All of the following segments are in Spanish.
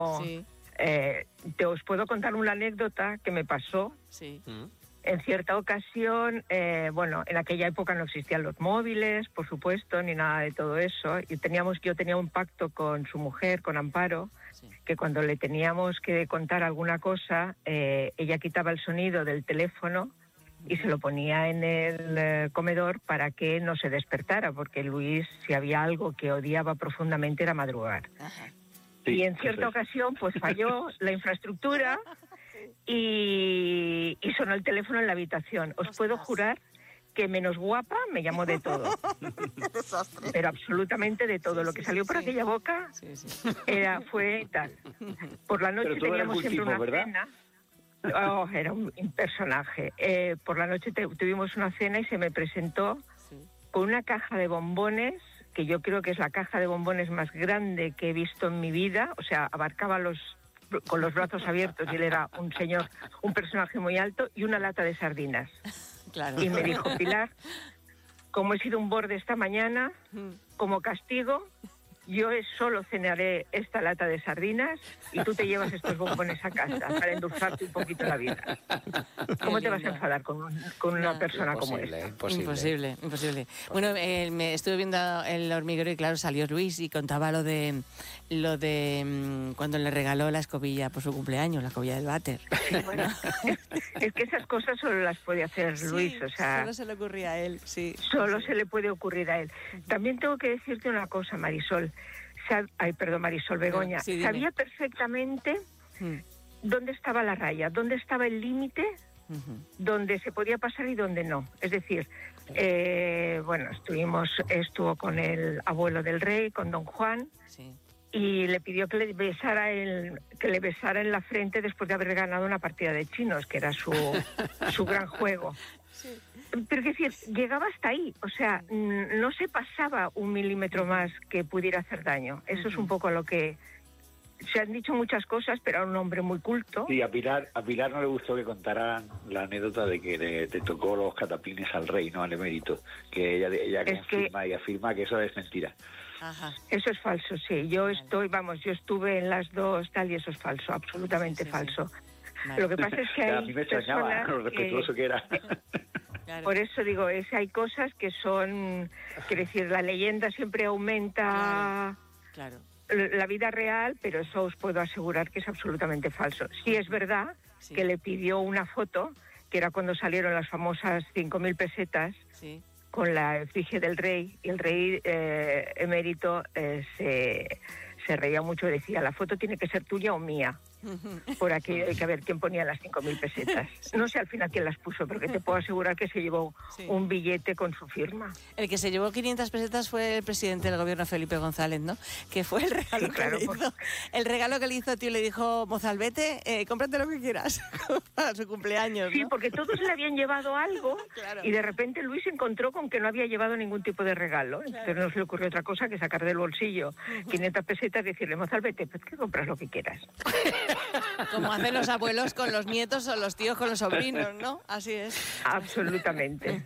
Sí. Te os puedo contar una anécdota que me pasó. Sí. En cierta ocasión, en aquella época no existían los móviles, por supuesto, ni nada de todo eso. Y yo tenía un pacto con su mujer, con Amparo, que cuando le teníamos que contar alguna cosa, ella quitaba el sonido del teléfono y se lo ponía en el comedor para que no se despertara, porque Luis, si había algo que odiaba profundamente, era madrugar. Ajá. Sí, y en cierta ocasión pues falló la infraestructura y sonó el teléfono en la habitación. Os puedo jurar que menos guapa me llamó de todo. Pero absolutamente de todo. Lo que salió por aquella boca fue tal. Por la noche teníamos siempre una cena. Era un personaje. Por la noche tuvimos una cena y se me presentó con una caja de bombones, que yo creo que es la caja de bombones más grande que he visto en mi vida. O sea, abarcaba con los brazos abiertos, y él era un personaje muy alto, y una lata de sardinas. Claro. Y me dijo: Pilar, como he sido un borde esta mañana, como castigo, yo solo cenaré esta lata de sardinas y tú te llevas estos bombones a casa para endulzarte un poquito la vida. ¿Cómo te vas a enfadar con una persona como esta? Imposible. Bueno, me estuve viendo El hormiguero y claro, salió Luis y contaba lo de cuando le regaló la escobilla por su cumpleaños, la escobilla del váter. Sí, bueno, es que esas cosas solo las puede hacer Luis, o sea... Solo se le ocurría a él, sí. Solo se le puede ocurrir a él. También tengo que decirte una cosa, Marisol. Marisol Begoña. Sí, sabía perfectamente dónde estaba la raya, dónde estaba el límite, dónde se podía pasar y dónde no. Es decir, estuvo con el abuelo del rey, con don Juan, y le pidió que le besara en la frente después de haber ganado una partida de chinos, que era su gran juego. Sí. Pero es decir, llegaba hasta ahí, o sea, no se pasaba un milímetro más que pudiera hacer daño. Eso es un poco lo que... Se han dicho muchas cosas, pero era un hombre muy culto. Sí, a Pilar no le gustó que contaran la anécdota de que le tocó los catapines al rey, no al emérito, que ella confirma y afirma que eso es mentira. Ajá. Eso es falso, sí. Yo estuve en las dos, tal, y eso es falso, absolutamente falso. Vale. Lo que pasa es que hay a mí me extrañaba lo respetuoso que era. Claro. Por eso digo, hay cosas que son... Quiero decir, la leyenda siempre aumenta la vida real, pero eso os puedo asegurar que es absolutamente falso. Sí es verdad que le pidió una foto, que era cuando salieron las famosas 5.000 pesetas, con la efigie del rey, y el rey emérito se reía mucho y decía: la foto tiene que ser tuya o mía. Por aquí hay que ver quién ponía las 5.000 pesetas. No sé al final quién las puso, pero que te puedo asegurar que se llevó un billete con su firma. El que se llevó 500 pesetas fue el presidente del gobierno, Felipe González, ¿no? Que fue el regalo que le hizo. El regalo que le hizo, tío, le dijo: Mozalbete, cómprate lo que quieras para su cumpleaños, ¿no? Sí, porque todos le habían llevado algo y de repente Luis se encontró con que no había llevado ningún tipo de regalo. Entonces no se le ocurrió otra cosa que sacar del bolsillo 500 pesetas y decirle: Mozalbete, pues que compras lo que quieras. Como hacen los abuelos con los nietos o los tíos con los sobrinos, ¿no? Así es. Absolutamente.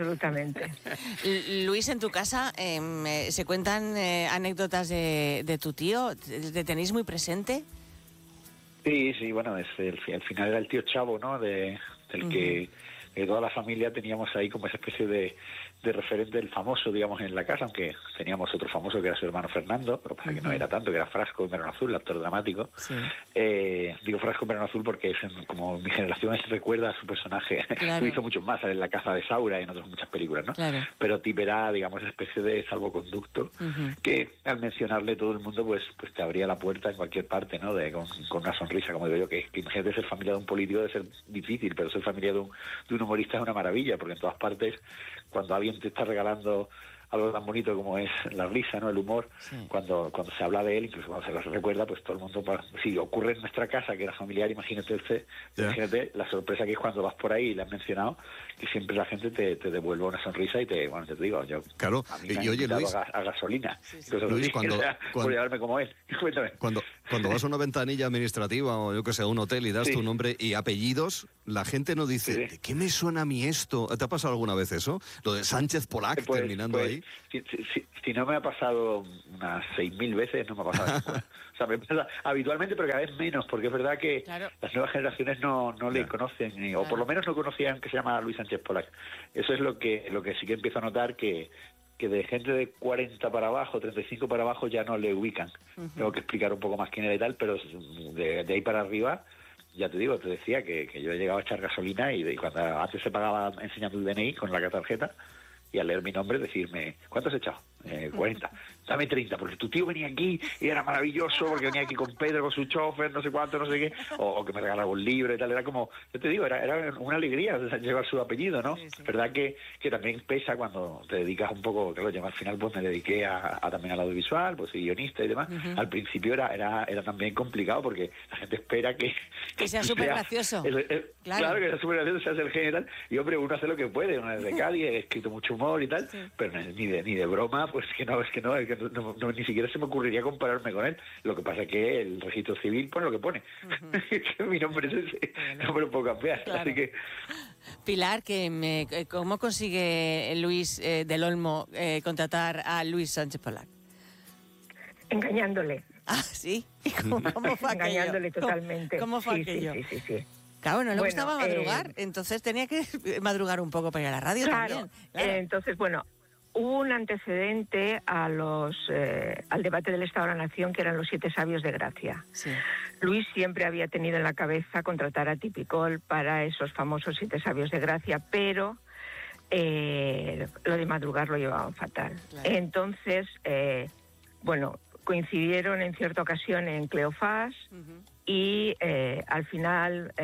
Luis, en tu casa se cuentan anécdotas de tu tío. ¿Te tenéis muy presente? Sí, bueno, al final era el tío Chavo, ¿no? Del que toda la familia teníamos ahí como esa especie de referente del famoso, digamos, en la casa, aunque teníamos otro famoso que era su hermano Fernando, pero pasa que no era tanto, que era Frasco en Verano Azul, el actor dramático. Sí. Digo Frasco en Verano Azul porque como mi generación recuerda a su personaje. Lo hizo mucho más en La caza de Saura y en otras muchas películas, ¿no? Claro. Pero Tip era, digamos, esa especie de salvoconducto que al mencionarle todo el mundo pues te abría la puerta en cualquier parte, ¿no? Con una sonrisa, como digo yo, que imagínate ser familia de un político debe ser difícil, pero ser familia de un humorista es una maravilla, porque en todas partes, cuando alguien te está regalando algo tan bonito como es la risa, ¿no? El humor, cuando se habla de él, incluso cuando se lo recuerda, pues todo el mundo, si ocurre en nuestra casa, que era familiar, imagínate la sorpresa que es cuando vas por ahí y le has mencionado, que siempre la gente te devuelve una sonrisa y te digo, yo claro. A mí me y oye, Luis, a gasolina, Luis, cuando por llevarme como él. Cuéntame. Cuando vas a una ventanilla administrativa o yo que sé, a un hotel y das tu nombre y apellidos, la gente no dice, ¿de qué me suena a mí esto? ¿Te ha pasado alguna vez eso? Lo de Sánchez Polac terminando ahí. Si no me ha pasado unas 6.000 veces, no me ha pasado eso. O sea, me pasa habitualmente, pero cada vez menos, porque es verdad que las nuevas generaciones no le conocen, o por lo menos no conocían que se llama Luis Sánchez Polac. Eso es lo que sí que empiezo a notar, que de gente de 40 para abajo, 35 para abajo, ya no le ubican. Tengo que explicar un poco más quién era y tal, pero de ahí para arriba, ya te digo, te decía que yo he llegado a echar gasolina y cuando antes se pagaba enseñando el DNI con la tarjeta, y al leer mi nombre decirme, ¿cuánto has echado? 40. Dame 30, porque tu tío venía aquí y era maravilloso, porque venía aquí con Pedro, con su chofer, no sé cuánto, no sé qué, o que me regalaba un libro y tal. Era como, yo te digo, era una alegría llevar su apellido, ¿no? Sí. Verdad que también pesa cuando te dedicas un poco, claro, yo al final pues me dediqué también al audiovisual, pues soy guionista y demás. Al principio era también complicado, porque la gente espera que sea súper gracioso. Claro, que sea súper gracioso, seas el genio y tal. Y hombre, uno hace lo que puede, uno es de Cádiz, he escrito mucho humor y tal, pero ni de broma, pues que no, ni siquiera se me ocurriría compararme con él. Lo que pasa es que el registro civil pone lo que pone. Que mi nombre es ese, no me lo puedo cambiar. Claro. Así que... Pilar, ¿cómo consigue Luis del Olmo contratar a Luis Sánchez Polac? Engañándole. Ah, ¿sí? ¿Cómo fue engañándole totalmente. ¿Cómo fue aquello? Sí. Claro, no le gustaba madrugar, entonces tenía que madrugar un poco para ir a la radio también. Claro. Entonces, hubo un antecedente al debate del Estado de la Nación, que eran los 7 sabios de Gracia. Sí. Luis siempre había tenido en la cabeza contratar a Tipicol para esos famosos 7 sabios de Gracia, pero lo de madrugar lo llevaban fatal. Claro. Entonces, coincidieron en cierta ocasión en Cleofás, y al final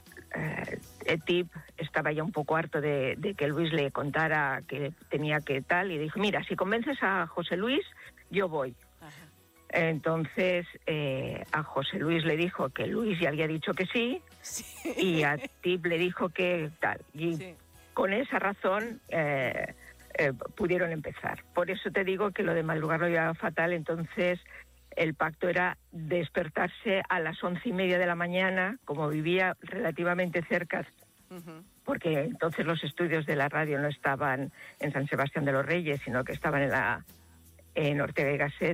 Tip estaba ya un poco harto de que Luis le contara que tenía que tal, y dijo, mira, si convences a José Luis, yo voy. Ajá. Entonces a José Luis le dijo que Luis ya había dicho que sí. Y a Tip le dijo que tal. Y con esa razón pudieron empezar. Por eso te digo que lo de madrugar lo llevaba fatal. Entonces el pacto era despertarse a las 11:30 de la mañana, como vivía relativamente cerca, porque entonces los estudios de la radio no estaban en San Sebastián de los Reyes, sino que estaban en Ortega y Gasset.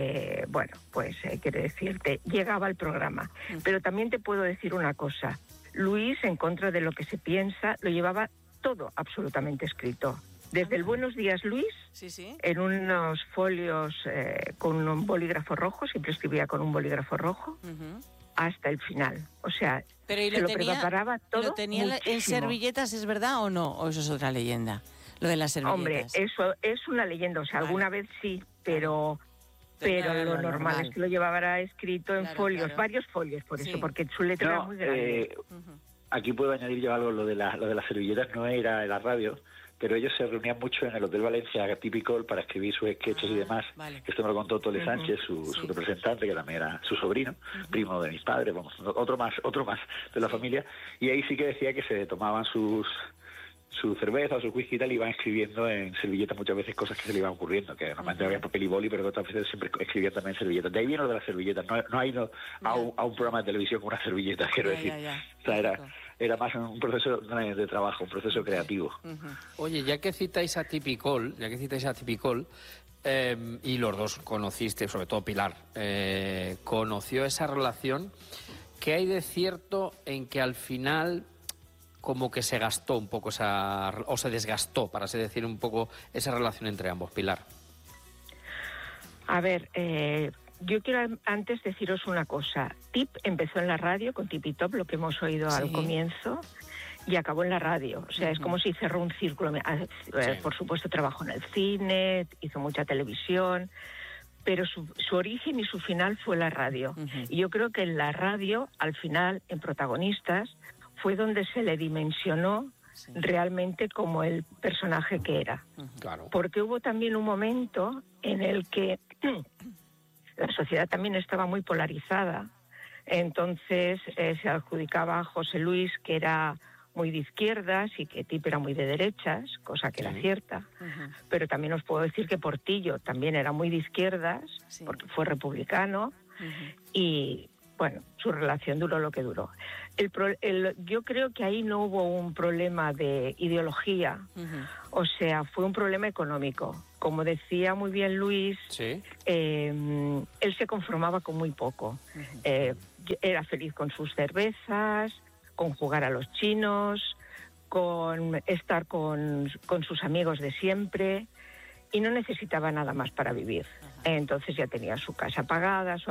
Quiero decirte, llegaba el programa. Pero también te puedo decir una cosa, Luis, en contra de lo que se piensa, lo llevaba todo absolutamente escrito. Desde el Buenos Días, Luis, en unos folios con un bolígrafo rojo, siempre escribía con un bolígrafo rojo, hasta el final. O sea, pero lo preparaba todo. ¿Lo tenía muchísimo. En servilletas, es verdad o no? ¿O eso es otra leyenda? Lo de las servilletas. Hombre, eso es una leyenda. O sea, alguna vez sí, pero lo normal es que lo llevara escrito en folios, varios folios, por eso, porque su letra era muy grande. Aquí puedo añadir yo algo, lo de las servilletas no era en la radio, pero ellos se reunían mucho en el Hotel Valencia Tipicol para escribir sus sketches y demás. Vale. Esto me lo contó Tole Sánchez, su representante, que también era su sobrino, primo de mis padres, otro más de la familia. Y ahí sí que decía que se tomaban su cerveza o su whisky y tal, y iban escribiendo en servilletas muchas veces cosas que se le iban ocurriendo, que normalmente había papel y boli, pero otras veces siempre escribían también en servilletas. De ahí viene lo de las servilletas. No ha ido a un programa de televisión con una servilleta, quiero decir. O sea, era más un proceso de trabajo, un proceso creativo. Oye, ya que citáis a Tipicol, y los dos conociste, sobre todo Pilar, conoció esa relación, ¿qué hay de cierto en que al final como que se gastó un poco o se desgastó, para así decir, un poco esa relación entre ambos, Pilar? A ver, yo quiero antes deciros una cosa. Tip empezó en la radio con Tip y Top, lo que hemos oído al comienzo, y acabó en la radio. O sea, es como si cerró un círculo. Por supuesto, trabajó en el cine, hizo mucha televisión, pero su origen y su final fue la radio. Y yo creo que en la radio, al final, en Protagonistas, fue donde se le dimensionó realmente como el personaje que era. Claro. Porque hubo también un momento en el que la sociedad también estaba muy polarizada. Entonces se adjudicaba a José Luis que era muy de izquierdas y que Tip era muy de derechas, cosa que era cierta. Pero también os puedo decir que Portillo también era muy de izquierdas, porque fue republicano. y bueno, su relación duró lo que duró. Yo creo que ahí no hubo un problema de ideología, o sea, fue un problema económico. Como decía muy bien Luis, ¿sí? Él se conformaba con muy poco. Era feliz con sus cervezas, con jugar a los chinos, con estar con sus amigos de siempre, y no necesitaba nada más para vivir. Entonces ya tenía su casa pagada, su